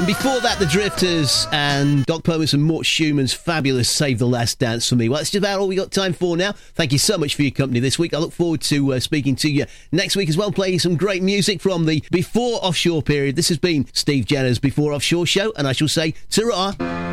And before that, The Drifters and Doc Pomus and Mort Schumann's fabulous Save the Last Dance for Me. Well, that's just about all we got time for now. Thank you so much for your company this week. I look forward to speaking to you next week as well, playing some great music from the Before Offshore period. This has been Steve Jenner's Before Offshore show, and I shall say ta-ra.